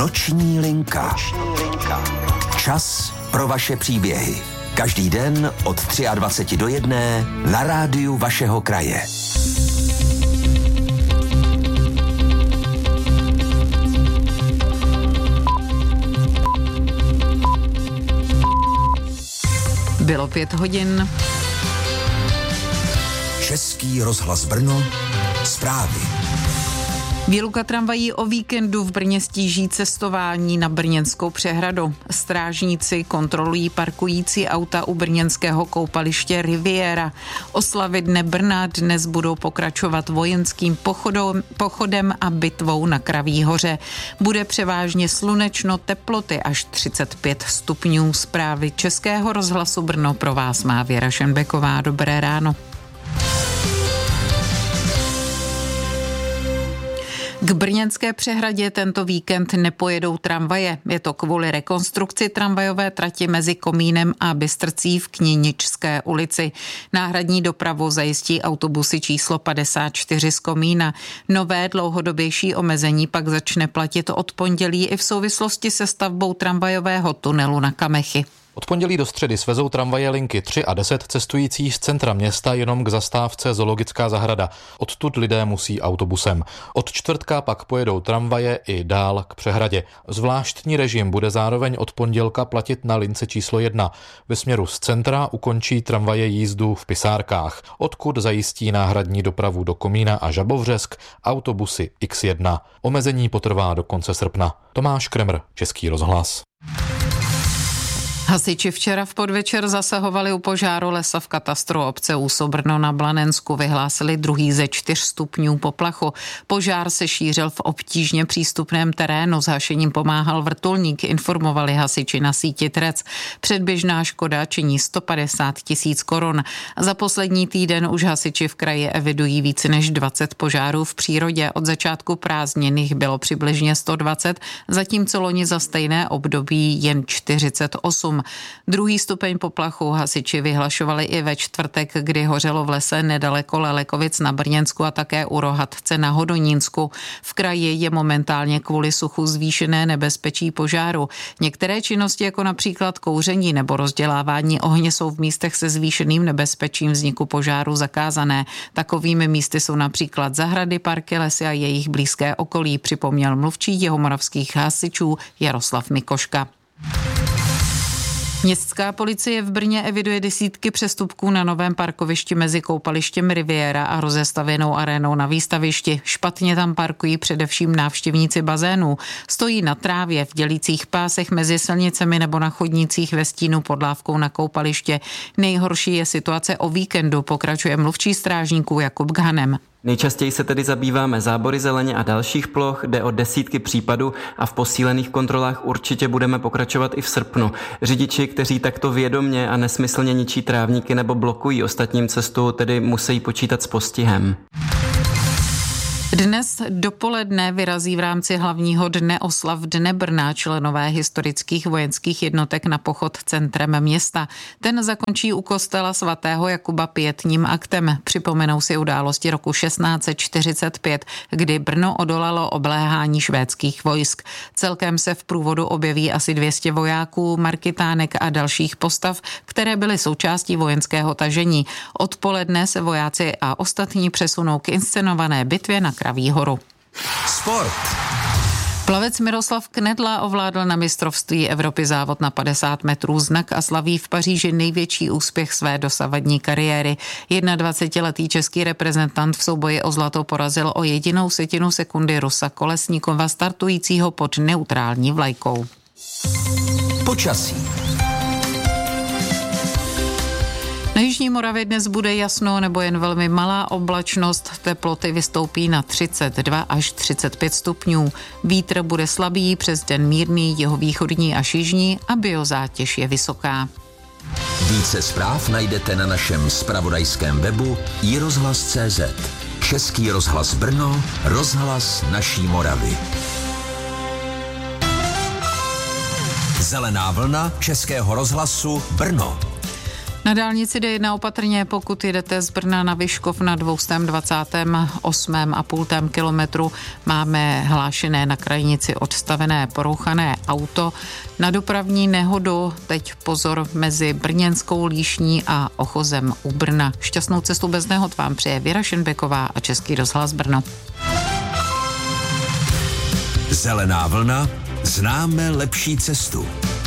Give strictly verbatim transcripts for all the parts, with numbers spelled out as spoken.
Noční linka. Noční linka. Čas pro vaše příběhy. Každý den od dvacet tři do jedné na rádiu vašeho kraje. Bylo pět hodin. Český rozhlas Brno. Zprávy. Výluka tramvají o víkendu v Brně stíží cestování na brněnskou přehradu. Strážníci kontrolují parkující auta u brněnského koupaliště Riviera. Oslavy Dne Brna dnes budou pokračovat vojenským pochodem, pochodem a bitvou na Kraví hoře. Bude převážně slunečno, teploty až třicet pět stupňů. Zprávy Českého rozhlasu Brno pro vás má Věra Šenbeková. Dobré ráno. K brněnské přehradě tento víkend nepojedou tramvaje. Je to kvůli rekonstrukci tramvajové trati mezi Komínem a Bystrcí v Kněničské ulici. Náhradní dopravu zajistí autobusy číslo padesát čtyři z Komína. Nové dlouhodobější omezení pak začne platit od pondělí i v souvislosti se stavbou tramvajového tunelu na Kamechy. Od pondělí do středy svezou tramvaje linky tři a deset cestujících z centra města jenom k zastávce Zoologická zahrada. Odtud lidé musí autobusem. Od čtvrtka pak pojedou tramvaje i dál k přehradě. Zvláštní režim bude zároveň od pondělka platit na lince číslo jedna. Ve směru z centra ukončí tramvaje jízdu v Pisárkách, odkud zajistí náhradní dopravu do Komína a Žabovřesk autobusy iks jedna. Omezení potrvá do konce srpna. Tomáš Kremr, Český rozhlas. Hasiči včera v podvečer zasahovali u požáru lesa v katastru obce Úso Brno na Blanensku. Vyhlásili druhý ze čtyř stupňů poplachu. Požár se šířil v obtížně přístupném terénu. S hašením pomáhal vrtulník, informovali hasiči na síti Trec. Předběžná škoda činí sto padesát tisíc korun. Za poslední týden už hasiči v kraji evidují více než dvacet požárů v přírodě. Od začátku prázdnin jich bylo přibližně sto dvacet, zatímco loni za stejné období jen čtyřicet osm. Druhý stupeň poplachu hasiči vyhlašovali i ve čtvrtek, kdy hořelo v lese nedaleko Lelekovic na Brněnsku a také u Rohatce na Hodonínsku. V kraji je momentálně kvůli suchu zvýšené nebezpečí požáru. Některé činnosti, jako například kouření nebo rozdělávání ohně, jsou v místech se zvýšeným nebezpečím vzniku požáru zakázané. Takovými místy jsou například zahrady, parky, lesy a jejich blízké okolí, připomněl mluvčí jihomoravských hasičů Jaroslav Mikoška. Městská policie v Brně eviduje desítky přestupků na novém parkovišti mezi koupalištěm Riviera a rozestavěnou arénou na výstavišti. Špatně tam parkují především návštěvníci bazénů. Stojí na trávě, v dělících pásech mezi silnicemi nebo na chodnících ve stínu pod lávkou na koupaliště. Nejhorší je situace o víkendu, pokračuje mluvčí strážníků Jakub Ghanem. Nejčastěji se tedy zabýváme zábory zeleně a dalších ploch, jde o desítky případů a v posílených kontrolách určitě budeme pokračovat i v srpnu. Řidiči, kteří takto vědomě a nesmyslně ničí trávníky nebo blokují ostatním cestu, tedy musí počítat s postihem. Dnes dopoledne vyrazí v rámci hlavního dne oslav Dne Brna členové historických vojenských jednotek na pochod centrem města. Ten zakončí u kostela svatého Jakuba pietním aktem. Připomenou si události roku šestnáct set čtyřicet pět, kdy Brno odolalo obléhání švédských vojsk. Celkem se v průvodu objeví asi dvě stě vojáků, markytánek a dalších postav, které byly součástí vojenského tažení. Odpoledne se vojáci a ostatní přesunou k inscenované bitvě na Kraví horu. Sport. Plavec Miroslav Knedla ovládl na mistrovství Evropy závod na padesát metrů znak a slaví v Paříži největší úspěch své dosavadní kariéry. dvacetiletý český reprezentant v souboji o zlato porazil o jedinou setinu sekundy Rusa Kolesníkova startujícího pod neutrální vlajkou. Počasí. Na jižní Moravě dnes bude jasno nebo jen velmi malá oblačnost, teploty vystoupí na třicet dva až třicet pět stupňů. Vítr bude slabý, přes den mírný, jihovýchodní až jižní a biozátěž je vysoká. Více zpráv najdete na našem zpravodajském webu i rozhlas tečka cé zet. Český rozhlas Brno, rozhlas naší Moravy. Zelená vlna Českého rozhlasu Brno. Na dálnici D jedna opatrně, pokud jedete z Brna na Vyškov na dvě dvacet osm a půl kilometru, máme hlášené na krajnici odstavené porouchané auto. Na dopravní nehodu teď pozor mezi Brněnskou Líšní a Ochozem u Brna. Šťastnou cestu bez nehod vám přeje Věra Šenbeková a Český rozhlas Brno. Zelená vlna, známe lepší cestu.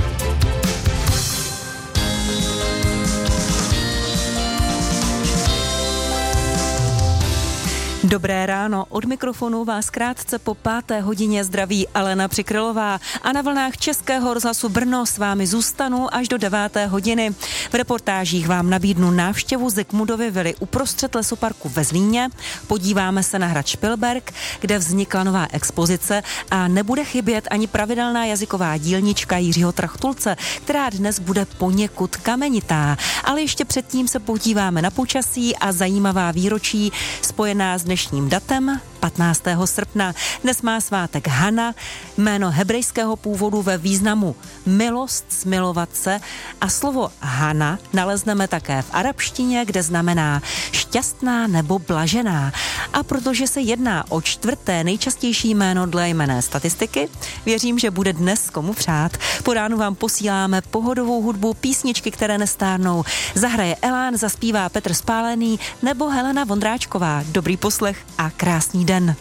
Dobré ráno, od mikrofonu vás krátce po páté hodině zdraví Alena Přikrylová a na vlnách Českého rozhlasu Brno s vámi zůstanu až do deváté hodiny. V reportážích vám nabídnu návštěvu Zikmundovy vily uprostřed lesoparku ve Zlíně, podíváme se na hrad Špilberk, kde vznikla nová expozice a nebude chybět ani pravidelná jazyková dílnička Jiřího Trachtulce, která dnes bude poněkud kamenitá. Ale ještě předtím se podíváme na počasí a zajímavá výročí spojená s dnešním datem patnáctého srpna. Dnes má svátek Hana, jméno hebrejského původu ve významu milost, smilovat se, a slovo Hana nalezneme také v arabštině, kde znamená šťastná nebo blažená. A protože se jedná o čtvrté nejčastější jméno dle jmenné statistiky, věřím, že bude dnes komu přát. Po ránu vám posíláme pohodovou hudbu, písničky, které nestárnou. Zahraje Elán, zaspívá Petr Spálený nebo Helena Vondráčková. Dobrý poslech a krásný den.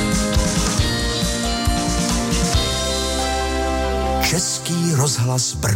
Český rozhlas Brno.